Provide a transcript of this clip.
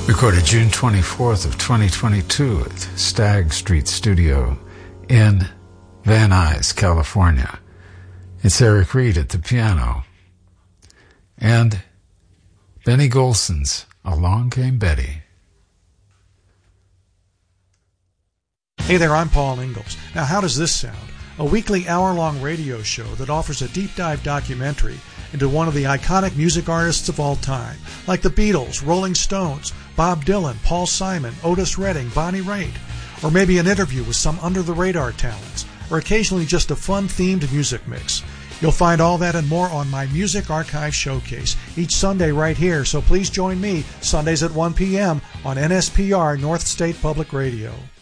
Recorded June 24th of 2022 at Stagg Street Studio in Van Nuys, California. It's Eric Reed at the piano. And Benny Golson's Along Came Betty. Hey there, I'm Paul Ingalls. Now, how does this sound? A weekly hour-long radio show that offers a deep-dive documentary into one of the iconic music artists of all time, like the Beatles, Rolling Stones, Bob Dylan, Paul Simon, Otis Redding, Bonnie Raitt, or maybe an interview with some under-the-radar talents, or occasionally just a fun-themed music mix. You'll find all that and more on my Music Archive Showcase each Sunday right here, so please join me Sundays at 1 p.m. on NSPR North State Public Radio.